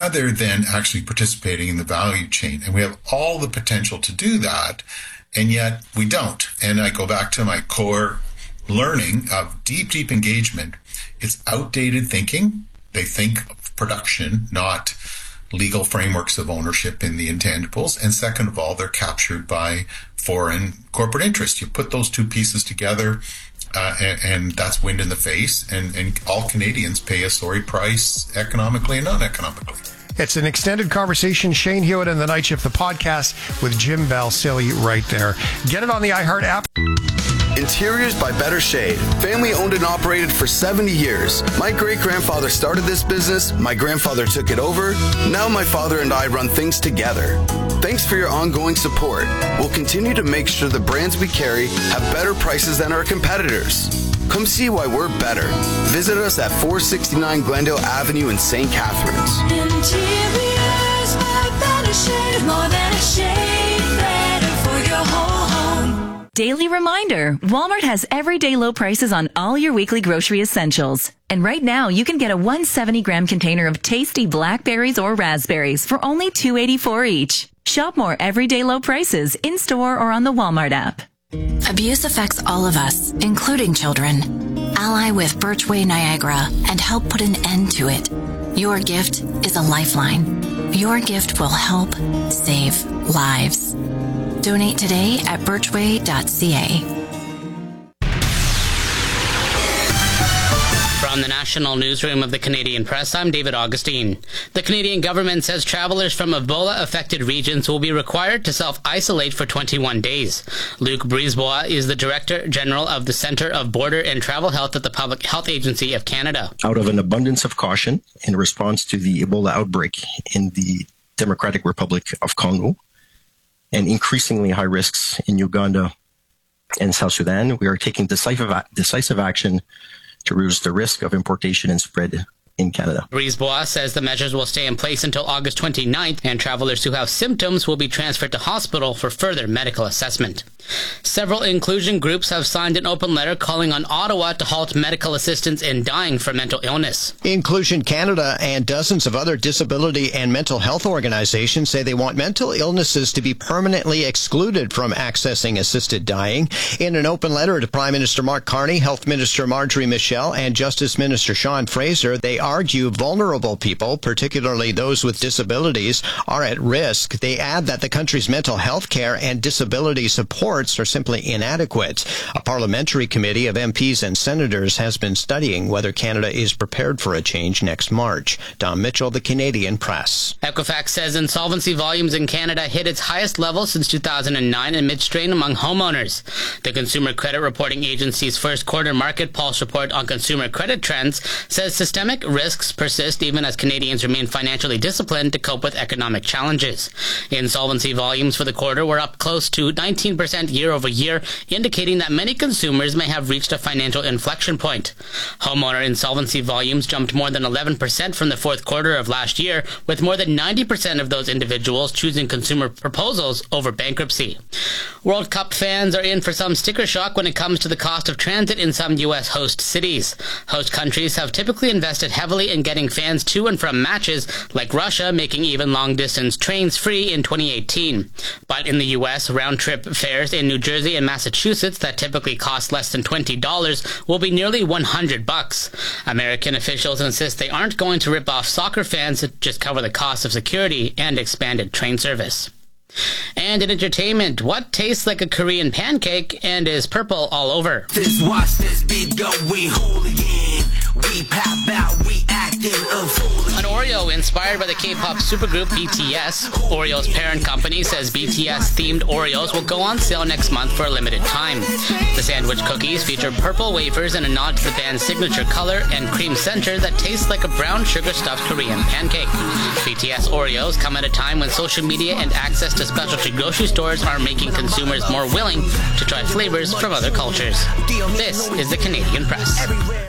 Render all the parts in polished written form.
rather than actually participating in the value chain. And we have all the potential to do that, and yet we don't. And I go back to my core learning of deep engagement. It's outdated thinking. They think of production, not legal frameworks of ownership in the intangibles. And second of all, they're captured by foreign corporate interests. You put those two pieces together, and that's wind in the face. And all Canadians pay a sorry price economically and non-economically. It's an extended conversation. Shane Hewitt and The Night Shift, the podcast with Jim Bell, silly right there. Get it on the iHeart app. Interiors by Better Shade. Family owned and operated for 70 years. My great-grandfather started this business. My grandfather took it over. Now my father and I run things together. Thanks for your ongoing support. We'll continue to make sure the brands we carry have better prices than our competitors. Come see why we're better. Visit us at 469 Glendale Avenue in St. Catharines. Interiors by Better Shade. More than a shade. Better for your whole home. Daily reminder, Walmart has everyday low prices on all your weekly grocery essentials. And right now, you can get a 170-gram container of tasty blackberries or raspberries for only $2.84 each. Shop more everyday low prices in-store or on the Walmart app. Abuse affects all of us, including children. Ally with Birchway Niagara and help put an end to it. Your gift is a lifeline. Your gift will help save lives. Donate today at birchway.ca. From the National Newsroom of the Canadian Press, I'm David Augustine. The Canadian government says travelers from Ebola-affected regions will be required to self-isolate for 21 days. Luc Brisebois is the Director General of the Centre of Border and Travel Health at the Public Health Agency of Canada. Out of an abundance of caution in response to the Ebola outbreak in the Democratic Republic of Congo and increasingly high risks in Uganda and South Sudan, we are taking decisive action to reduce the risk of importation and spread in Canada. Brisebois says the measures will stay in place until August 29th, and travelers who have symptoms will be transferred to hospital for further medical assessment. Several inclusion groups have signed an open letter calling on Ottawa to halt medical assistance in dying from mental illness. Inclusion Canada and dozens of other disability and mental health organizations say they want mental illnesses to be permanently excluded from accessing assisted dying. In an open letter to Prime Minister Mark Carney, Health Minister Marjorie Michel, and Justice Minister Sean Fraser, they argue vulnerable people, particularly those with disabilities, are at risk. They add that the country's mental health care and disability supports are simply inadequate. A parliamentary committee of MPs and senators has been studying whether Canada is prepared for a change next March. Don Mitchell, The Canadian Press. Equifax says insolvency volumes in Canada hit its highest level since 2009 amid strain among homeowners. The Consumer Credit Reporting Agency's first quarter market pulse report on consumer credit trends says systemic risks persist even as Canadians remain financially disciplined to cope with economic challenges. Insolvency volumes for the quarter were up close to 19% year over year, indicating that many consumers may have reached a financial inflection point. Homeowner insolvency volumes jumped more than 11% from the fourth quarter of last year, with more than 90% of those individuals choosing consumer proposals over bankruptcy. World Cup fans are in for some sticker shock when it comes to the cost of transit in some U.S. host cities. Host countries have typically invested heavily in getting fans to and from matches, like Russia making even long-distance trains free in 2018. But in the U.S., round-trip fares in New Jersey and Massachusetts that typically cost less than $20 will be nearly $100. American officials insist they aren't going to rip off soccer fans to just cover the cost of security and expanded train service. And in entertainment, what tastes like a Korean pancake and is purple all over? Watch this beat go, we hooligan. We pop out, we acting a fool. An Oreo inspired by the K-pop supergroup BTS. Oreo's parent company says BTS-themed Oreos will go on sale next month for a limited time. The sandwich cookies feature purple wafers and a nod to the band's signature color and cream center that tastes like a brown sugar-stuffed Korean pancake. BTS Oreos come at a time when social media and access to specialty grocery stores are making consumers more willing to try flavors from other cultures. This is the Canadian Press.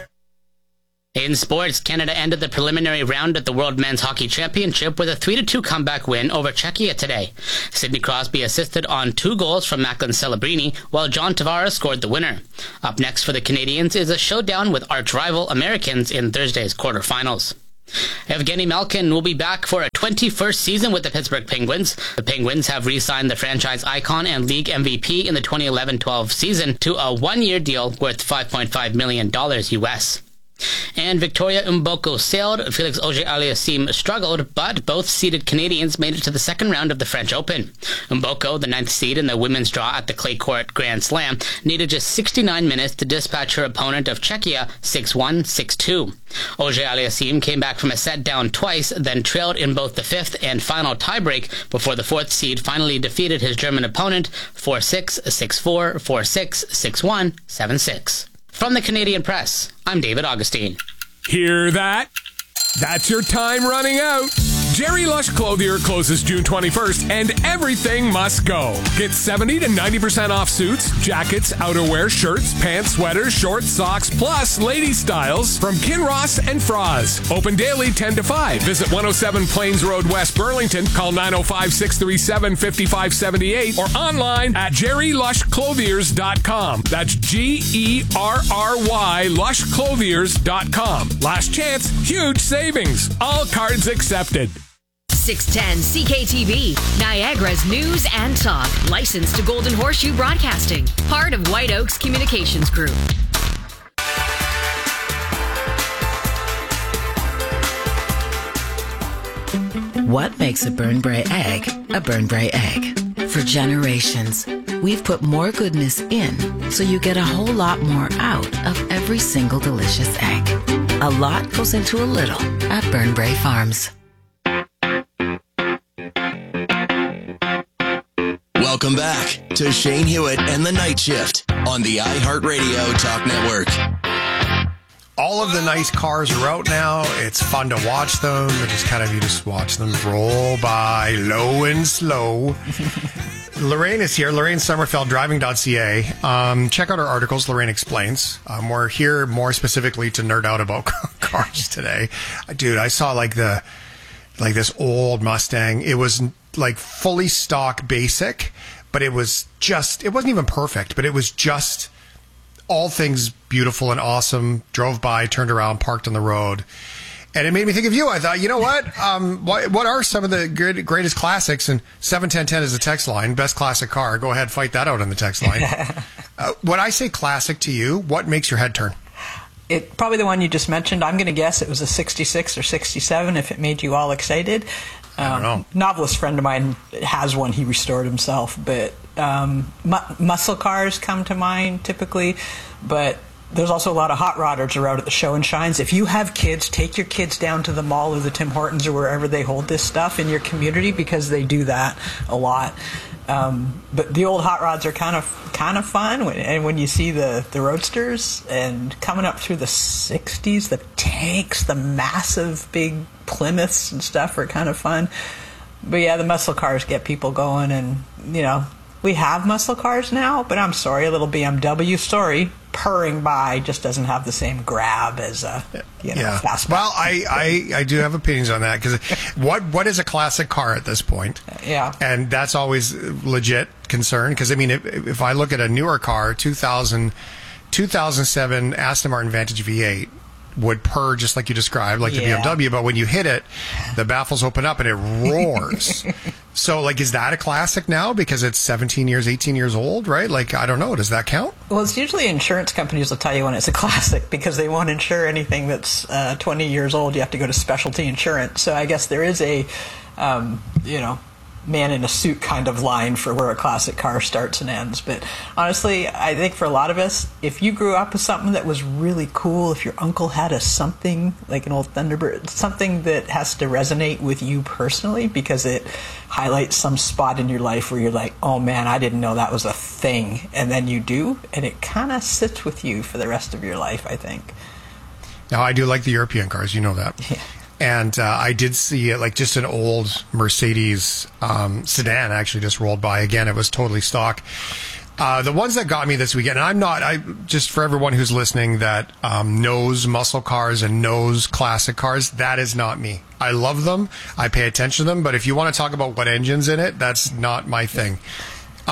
In sports, Canada ended the preliminary round at the World Men's Hockey Championship with a 3-2 comeback win over Czechia today. Sidney Crosby assisted on 2 goals from Macklin Celebrini, while John Tavares scored the winner. Up next for the Canadians is a showdown with arch-rival Americans in Thursday's quarterfinals. Evgeny Malkin will be back for a 21st season with the Pittsburgh Penguins. The Penguins have re-signed the franchise icon and league MVP in the 2011-12 season to a one-year deal worth $5.5 million US. And Victoria Mboko sailed, Felix Auger-Aliassime struggled, but both seeded Canadians made it to the second round of the French Open. Mboko, the 9th seed in the women's draw at the clay court Grand Slam, needed just 69 minutes to dispatch her opponent of Czechia 6-1, 6-2. Auger-Aliassime came back from a set down twice, then trailed in both the 5th and final tiebreak before the 4th seed finally defeated his German opponent 4-6, 6-4, 4-6, 6-1, 7-6. From the Canadian Press, I'm David Augustine. Hear that? That's your time running out. Jerry Lush Clothier closes June 21st, and everything must go. Get 70 to 90% off suits, jackets, outerwear, shirts, pants, sweaters, shorts, socks, plus lady styles from Kinross and Froz. Open daily 10 to 5. Visit 107 Plains Road, West Burlington. Call 905-637-5578 or online at jerrylushclothiers.com. That's Gerry lushclothiers.com. Last chance, huge savings. All cards accepted. 610 CKTV, Niagara's news and talk. Licensed to Golden Horseshoe Broadcasting. Part of White Oaks Communications Group. What makes a Burnbrae egg a Burnbrae egg? For generations, we've put more goodness in so you get a whole lot more out of every single delicious egg. A lot goes into a little at Burnbrae Farms. Welcome back to Shane Hewitt and the Night Shift on the iHeartRadio Talk Network. All of the nice cars are out now. It's fun to watch them. You just watch them roll by low and slow. Lorraine is here. Lorraine Sommerfeld, driving.ca. Check out our articles. Lorraine explains. We're here more specifically to nerd out about cars today. Dude, I saw this old Mustang. It was like fully stock basic, but it wasn't even perfect, but it was just all things beautiful and awesome. Drove by, turned around, parked on the road. And it made me think of you. I thought, you know what? What are some of the greatest classics? And 71010 is the text line. Best classic car. Go ahead, fight that out on the text line. When I say classic to you, what makes your head turn? Probably the one you just mentioned. I'm going to guess it was a 66 or 67 if it made you all excited. I don't know. Novelist friend of mine has one. He restored himself. But muscle cars come to mind typically. But there's also a lot of hot rodders around at the show and shines. If you have kids, take your kids down to the mall or the Tim Hortons or wherever they hold this stuff in your community, because they do that a lot. But the old hot rods are kind of fun, and when you see the roadsters and coming up through the 60s, the tanks, the massive big Plymouths and stuff are kind of fun. But yeah, the muscle cars get people going, and we have muscle cars now, but I'm sorry, a little BMW, purring by just doesn't have the same grab as a fastback. Well, I do have opinions on that, because what is a classic car at this point? Yeah, and that's always legit concern, because I mean, if I look at a newer car, 2007 Aston Martin Vantage V8 would purr just like you described, like the BMW, but when you hit it, the baffles open up and it roars. So, is that a classic now because it's 17 years, 18 years old, right? I don't know. Does that count? Well, it's usually insurance companies will tell you when it's a classic, because they won't insure anything that's 20 years old. You have to go to specialty insurance. So I guess there is a, man in a suit kind of line for where a classic car starts and ends. But honestly, I think for a lot of us, if you grew up with something that was really cool, if your uncle had something like an old Thunderbird, something that has to resonate with you personally because it highlights some spot in your life where you're like, oh man, I didn't know that was a thing. And then you do, and it kind of sits with you for the rest of your life, I think. Now, I do like the European cars, you know that. Yeah. And I did see just an old Mercedes sedan actually just rolled by. Again, it was totally stock. The ones that got me this weekend, and just for everyone who's listening that knows muscle cars and knows classic cars, that is not me. I love them. I pay attention to them. But if you want to talk about what engine's in it, that's not my thing.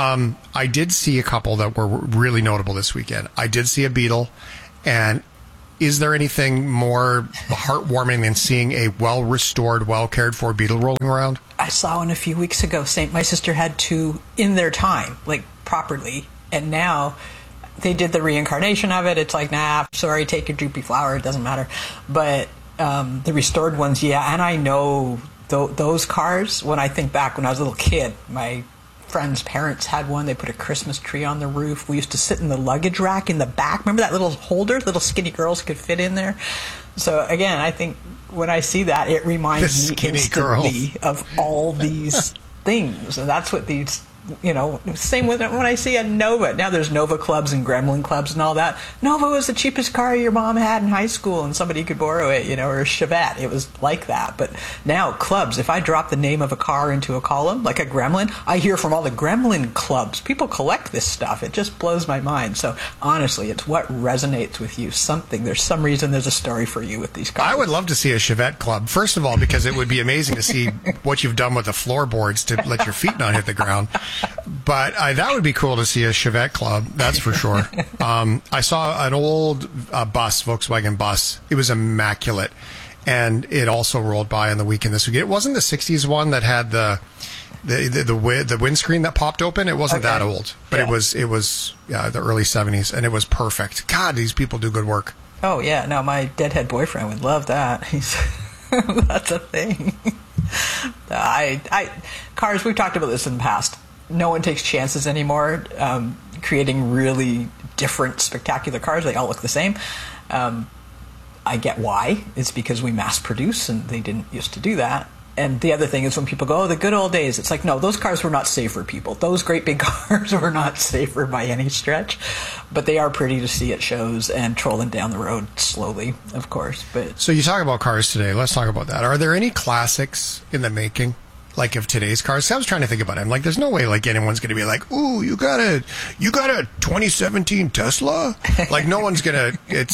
I did see a couple that were really notable this weekend. I did see a Beetle, and is there anything more heartwarming than seeing a well-restored, well-cared-for beetle rolling around? I saw one a few weeks ago. My sister had two in their time, like properly, and now they did the reincarnation of it. It's like, nah, sorry, take your droopy flower, it doesn't matter. But the restored ones, yeah, and I know those cars, when I think back when I was a little kid, my friend's parents had one. They put a Christmas tree on the roof. We used to sit in the luggage rack in the back. Remember that little holder? Little skinny girls could fit in there. So again, I think when I see that, it reminds me instantly of all these things. And that's what these, same with when I see a Nova. Now there's Nova clubs and Gremlin clubs and all that. Nova was the cheapest car your mom had in high school and somebody could borrow it, or a Chevette. It was like that. But now clubs, if I drop the name of a car into a column, like a Gremlin, I hear from all the Gremlin clubs. People collect this stuff. It just blows my mind. So honestly, it's what resonates with you. There's some reason there's a story for you with these cars. I would love to see a Chevette club. First of all, because it would be amazing to see what you've done with the floorboards to let your feet not hit the ground. But that would be cool to see a Chevette club, that's for sure. I saw an old bus, Volkswagen bus. It was immaculate, and it also rolled by on the weekend this week. It wasn't the 60s one that had the windscreen that popped open. It wasn't that old, but it was the early 70s, and it was perfect. God, these people do good work. Oh, yeah. No, my deadhead boyfriend would love that. That's a thing. Cars, we've talked about this in the past. No one takes chances anymore creating really different, spectacular cars. They all look the same. I get why. It's because we mass produce, and they didn't used to do that. And the other thing is when people go, the good old days, it's like, no, those cars were not safer, people. Those great big cars were not safer by any stretch. But they are pretty to see at shows and trolling down the road slowly, of course. But so you talk about cars today. Let's talk about that. Are there any classics in the making? Like of today's cars? So I was trying to think about it. I'm like, there's no way like anyone's going to be like, ooh, you got a 2017 Tesla? Like no one's going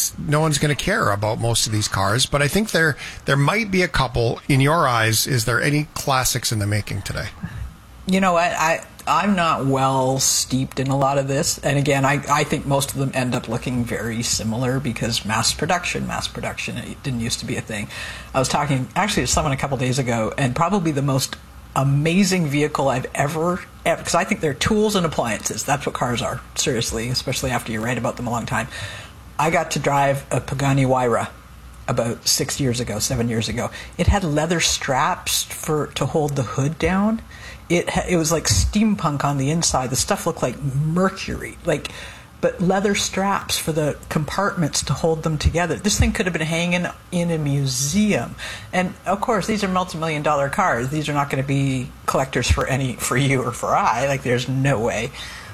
to care about most of these cars. But I think there might be a couple. In your eyes, is there any classics in the making today? You know what? I'm not well steeped in a lot of this. And again, I think most of them end up looking very similar because mass production, it didn't used to be a thing. I was talking actually to someone a couple days ago, and probably the most amazing vehicle I've ever, because I think they're tools and appliances. That's what cars are, seriously, especially after you write about them a long time. I got to drive a Pagani Huayra about 7 years ago. It had leather straps to hold the hood down. It was like steampunk on the inside. The stuff looked like mercury, but leather straps for the compartments to hold them together. This thing could have been hanging in a museum. And of course, these are multi-million-dollar cars. These are not going to be collectors for you or for I. Like, there's no way.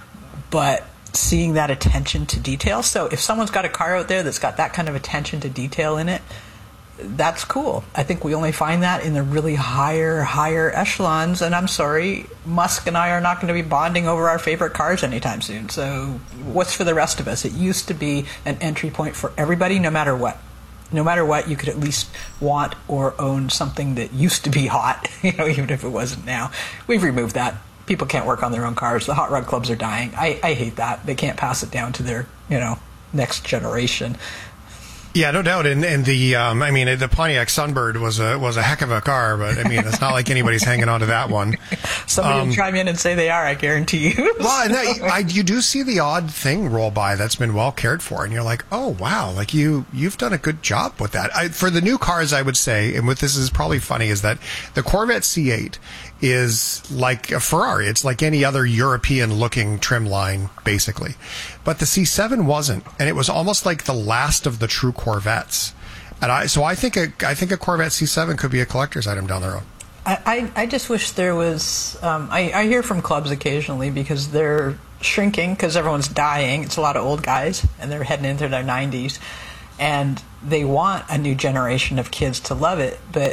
But seeing that attention to detail. So if someone's got a car out there that's got that kind of attention to detail in it, that's cool. I think we only find that in the really higher echelons. And I'm sorry, Musk and I are not going to be bonding over our favorite cars anytime soon. So what's for the rest of us? It used to be an entry point for everybody, no matter what. No matter what, you could at least want or own something that used to be hot, even if it wasn't now. We've removed that. People can't work on their own cars. The hot rod clubs are dying. I hate that. They can't pass it down to their, next generation. Yeah, no doubt. And the Pontiac Sunbird was a heck of a car, but it's not like anybody's hanging on to that one. Somebody will chime in and say they are, I guarantee you. Well, you do see the odd thing roll by that's been well cared for, and you're like, oh wow, like you've done a good job with that. For the new cars, I would say, and what this is probably funny is that the Corvette C8 is like a Ferrari. It's like any other European-looking trim line, basically. But the C7 wasn't, and it was almost like the last of the true Corvettes. And I think a Corvette C7 could be a collector's item down the road. I just wish there was. I hear from clubs occasionally because they're shrinking because everyone's dying. It's a lot of old guys, and they're heading into their 90s, and they want a new generation of kids to love it, but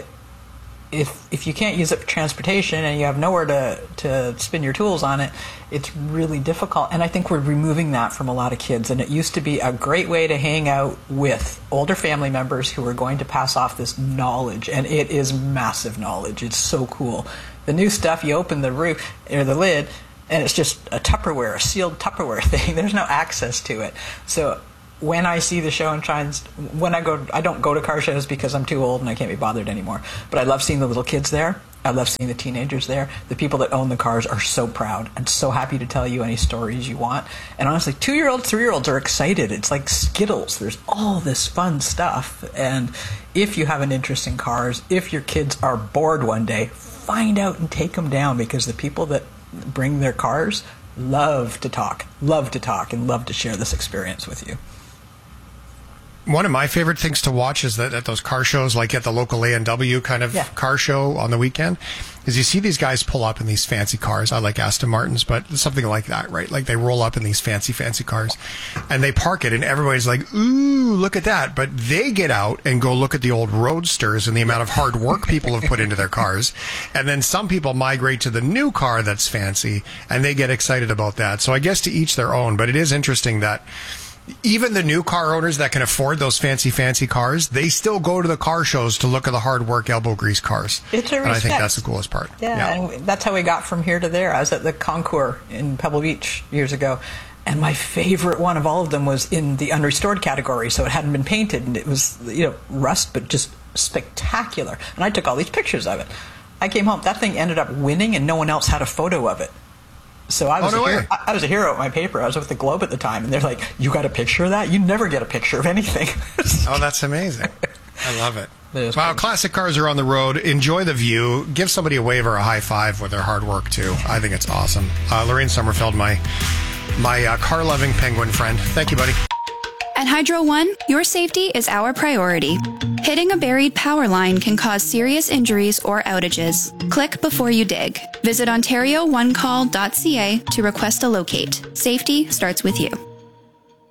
if you can't use it for transportation and you have nowhere to spin your tools on it, it's really difficult. And I think we're removing that from a lot of kids. And it used to be a great way to hang out with older family members who are going to pass off this knowledge. And it is massive knowledge. It's so cool. The new stuff, you open the roof or the lid, and it's just a sealed Tupperware thing. There's no access to it. So when I see the show and shines, I don't go to car shows because I'm too old and I can't be bothered anymore. But I love seeing the little kids there. I love seeing the teenagers there. The people that own the cars are so proud and so happy to tell you any stories you want. And honestly, 2-year-olds, 3-year-olds are excited. It's like Skittles. There's all this fun stuff. And if you have an interest in cars, if your kids are bored one day, find out and take them down, because the people that bring their cars love to talk, and love to share this experience with you. One of my favorite things to watch is that at those car shows, like at the local A&W kind of car show on the weekend, is you see these guys pull up in these fancy cars. I like Aston Martins, but something like that, right? Like they roll up in these fancy cars and they park it and everybody's like, ooh, look at that. But they get out and go look at the old Roadsters and the amount of hard work people have put into their cars. And then some people migrate to the new car that's fancy and they get excited about that. So I guess to each their own, but it is interesting that even the new car owners that can afford those fancy cars, they still go to the car shows to look at the hard work, elbow grease cars. It's a respect. And I think that's the coolest part. Yeah, and that's how we got from here to there. I was at the Concours in Pebble Beach years ago, and my favorite one of all of them was in the unrestored category, so it hadn't been painted, and it was, rust, but just spectacular. And I took all these pictures of it. I came home, that thing ended up winning, and no one else had a photo of it. So I was a hero at my paper. I was with the Globe at the time, and they're like, you got a picture of that? You never get a picture of anything. Oh, that's amazing. I love it. Wow, classic cars are on the road. Enjoy the view. Give somebody a wave or a high five with their hard work, too. I think it's awesome. Lorraine Sommerfeld, my car-loving penguin friend. Thank you, buddy. At Hydro One, your safety is our priority. Hitting a buried power line can cause serious injuries or outages. Click before you dig. Visit OntarioOneCall.ca to request a locate. Safety starts with you.